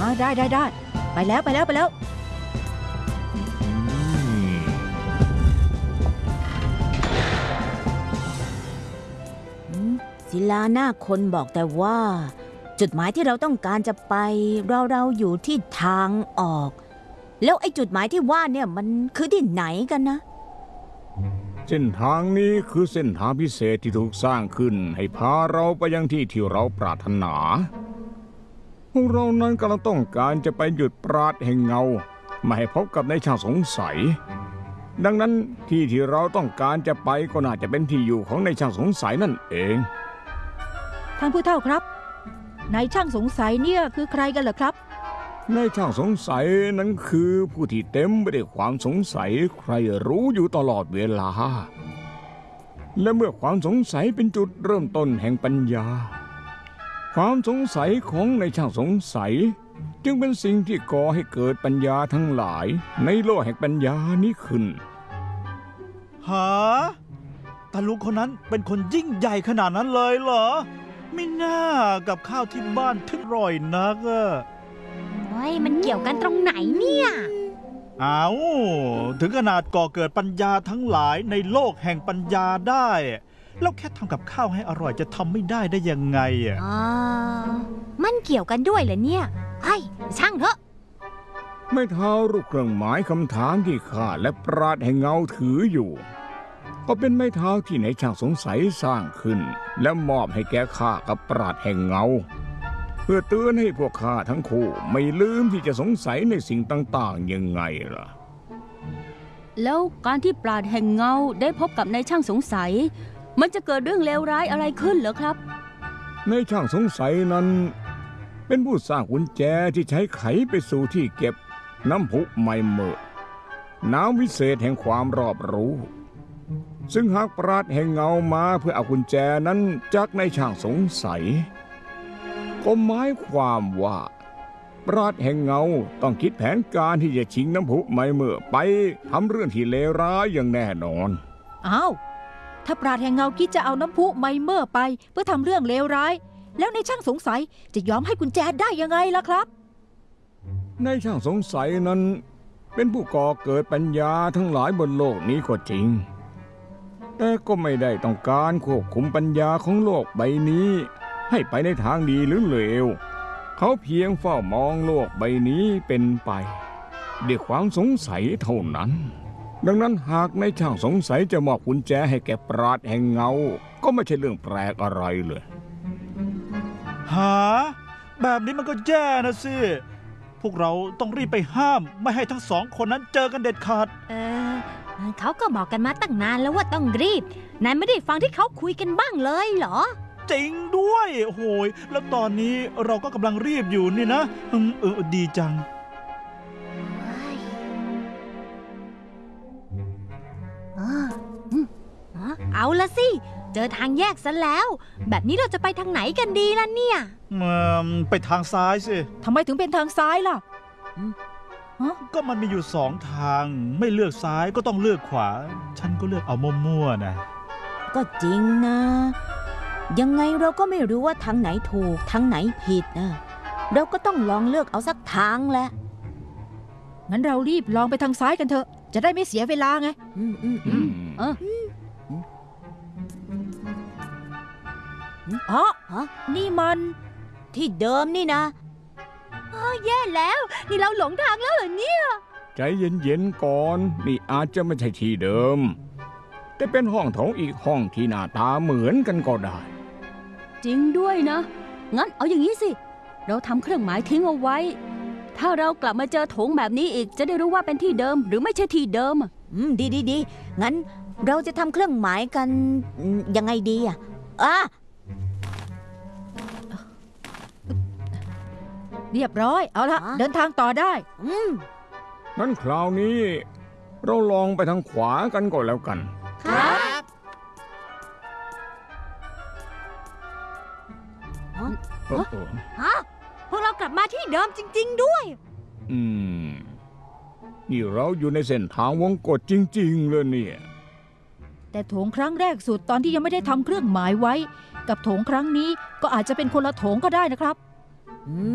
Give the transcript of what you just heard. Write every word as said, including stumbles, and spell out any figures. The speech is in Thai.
าได้ได้ได้ไปแล้วไปแล้วไปแล้วศิลาหน้าคนบอกแต่ว่าจุดหมายที่เราต้องการจะไปเราเราอยู่ที่ทางออกแล้วไอ้จุดหมายที่ว่าเนี่ยมันคือที่ไหนกันนะเส้นทางนี้คือเส้นทางพิเศษที่ถูกสร้างขึ้นให้พาเราไปยังที่ที่เราปรารถนาพวกเรานั้นกำลังต้องการจะไปหยุดปราดแห่งเงาไม่ให้พบกับนายช่างสงสัยดังนั้นที่ที่เราต้องการจะไปก็น่าจะเป็นที่อยู่ของนายช่างสงสัยนั่นเองท่านผู้เฒ่าครับนายช่างสงสัยเนี่ยคือใครกันเหรอครับนายช่างสงสัยนั้นคือผู้ที่เต็มไปด้วยความสงสัยใครรู้อยู่ตลอดเวลาและเมื่อความสงสัยเป็นจุดเริ่มต้นแห่งปัญญาความสงสัยของนายช่างสงสัยจึงเป็นสิ่งที่ก่อให้เกิดปัญญาทั้งหลายในโลกแห่งปัญญานี้ขึ้นหาตาลุงคนนั้นเป็นคนยิ่งใหญ่ขนาดนั้นเลยเหรอไม่น่ากับข้าวที่บ้านถึงอร่อยนักอะโอ้ยมันเกี่ยวกันตรงไหนเนี่ยอ้าวถึงขนาดก่อเกิดปัญญาทั้งหลายในโลกแห่งปัญญาได้แล้วแค่ทำกับข้าวให้อร่อยจะทำไม่ได้ได้ยังไงอ่ะอ๋อมันเกี่ยวกันด้วยเหรอเนี่ยไอ้ช่างเถอะไม่เท่ารูปเครื่องหมายคำถามที่ข้าและปราดแห่งเงาถืออยู่ก็เป็นไม้เท้าที่นายช่างสงสัยสร้างขึ้นและมอบให้แก่ข้ากับปราดแห่งเงาเพื่อเตือนให้พวกข้าทั้งคู่ไม่ลืมที่จะสงสัยในสิ่งต่างๆยังไงล่ะแล้วการที่ปราดแห่งเงาได้พบกับนายช่างสงสัยมันจะเกิดเรื่องเลวร้ายอะไรขึ้นเหรอครับนายช่างสงสัยนั้นเป็นผู้สร้างกุญแจที่ใช้ไขไปสู่ที่เก็บน้ำพุไมเมอร์น้ำวิเศษแห่งความรอบรู้ซึ่งหากปราดแห่งเงามาเพื่อเอากุญแจนั้นจากนายช่างสงสัยก็หมายความว่าปราดแห่งเงาต้องคิดแผนการที่จะชิงน้ำพุไมเมอร์ไปทำเรื่องที่เลวร้ายอย่างแน่นอนอ้าวถ้าปราดแห่งเงาคิดจะเอาน้ำพุไมเมอร์ไปเพื่อทำเรื่องเลวร้ายแล้วนายช่างสงสัยจะยอมให้กุญแจได้ยังไงล่ะครับนายช่างสงสัยนั้นเป็นผู้ก่อเกิดปัญญาทั้งหลายบนโลกนี้ก็จริงแต่ก็ไม่ได้ต้องการควบคุมปัญญาของโลกใบนี้ให้ไปในทางดีหรือเลวเขาเพียงเฝ้ามองโลกใบนี้เป็นไปด้วยความสงสัยเท่านั้นดังนั้นหากนายช่างสงสัยจะมอบกุญแจให้แก่ปราดแห่งเงาก็ไม่ใช่เรื่องแปลกอะไรเลยหาแบบนี้มันก็แย่นะสิพวกเราต้องรีบไปห้ามไม่ให้ทั้งสองคนนั้นเจอกันเด็ดขาดเออเขาก็บอกกันมาตั้งนานแล้วว่าต้องรีบนายไม่ได้ฟังที่เขาคุยกันบ้างเลยเหรอจริงด้วยโหยแล้วตอนนี้เราก็กำลังรีบอยู่นี่นะเออดีจังเอาละสิเจอทางแยกซะแล้วแบบนี้เราจะไปทางไหนกันดีล่ะเนี่ยไปทางซ้ายสิทำไมถึงเป็นทางซ้ายล่ะก็มันมีอยู่สองทางไม่เลือกซ้ายก็ต้องเลือกขวาฉันก็เลือกเอามั่วๆนะก็จริงนะยังไงเราก็ไม่รู้ว่าทางไหนถูกทางไหนผิดนะเราก็ต้องลองเลือกเอาสักทางแหละงั้นเรารีบลองไปทางซ้ายกันเถอะจะได้ไม่เสียเวลาไงอืมอืมอืมเอออ๋อนี่มันที่เดิมนี่นะอ๋อแย่แล้วนี่เราหลงทางแล้วเหรอเนี่ยใจเย็นๆก่อนนี่อาจจะไม่ใช่ที่เดิมแต่เป็นห้องโถงอีกห้องที่หน้าตาเหมือนกันก็ได้จริงด้วยนะงั้นเอาอย่างนี้สิเราทำเครื่องหมายทิ้งเอาไว้ถ้าเรากลับมาเจอโถงแบบนี้อีกจะได้รู้ว่าเป็นที่เดิมหรือไม่ใช่ที่เดิมอืมดีดีดีงั้นเราจะทำเครื่องหมายกันยังไงดีอ่ะอ่ะเรียบร้อยเอาละเดินทางต่อได้อืมงั้นคราวนี้เราลองไปทางขวากันก่อนแล้วกันครับฮะพวกเรากลับมาที่เดิมจริงๆด้วยอืมนี่เราอยู่ในเส้นทางวงกฏจริงๆเลยเนี่ยแต่โถงครั้งแรกสุดตอนที่ยังไม่ได้ทำเครื่องหมายไว้กับโถงครั้งนี้ก็อาจจะเป็นคนละโถงก็ได้นะครับ